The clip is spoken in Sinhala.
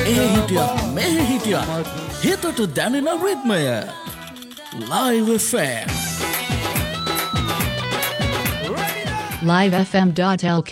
ඒ හිටියත් මේ හිටියත් හිතට දැනෙන රිද්මය Live FM livefm.lk